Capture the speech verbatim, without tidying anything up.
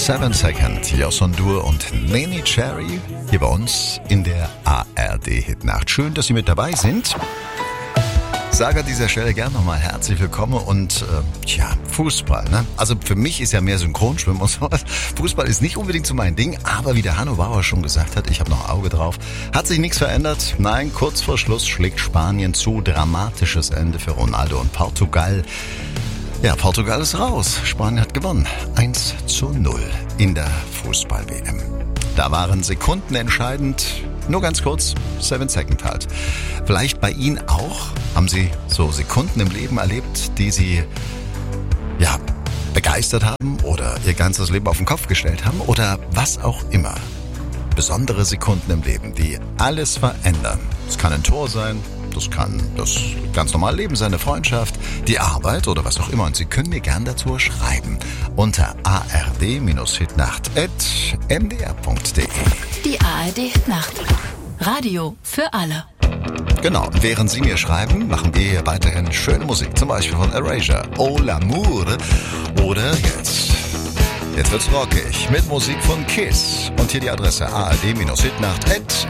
Seven Second, Joson Dur und Neneh Cherry hier bei uns in der A R D-Hitnacht. Schön, dass Sie mit dabei sind. Sage an dieser Stelle gern nochmal herzlich willkommen und äh, tja, Fußball, ne? Also für mich ist ja mehr Synchronschwimmen und sowas. Fußball ist nicht unbedingt so mein Ding, aber wie der Hanno Bauer schon gesagt hat, ich habe noch ein Auge drauf. Hat sich nichts verändert. Nein, kurz vor Schluss schlägt Spanien zu. Dramatisches Ende für Ronaldo und Portugal. Ja, Portugal ist raus. Spanien hat gewonnen. eins zu null in der Fußball-W M. Da waren Sekunden entscheidend. Nur ganz kurz, Seven Second halt. Vielleicht bei Ihnen auch? Haben Sie so Sekunden im Leben erlebt, die Sie, ja, begeistert haben oder Ihr ganzes Leben auf den Kopf gestellt haben oder was auch immer? Besondere Sekunden im Leben, die alles verändern. Es kann ein Tor sein, das kann das ganz normale Leben sein, eine Freundschaft, die Arbeit oder was auch immer. Und Sie können mir gern dazu schreiben unter a r d hitnacht at m d r punkt d e. Die A R D-Hitnacht. Radio für alle. Genau, und während Sie mir schreiben, machen wir hier weiterhin schöne Musik. Zum Beispiel von Erasure, Oh l'Amour. Oder jetzt, jetzt wird's rockig mit Musik von Kiss. Und hier die Adresse a r d hitnacht at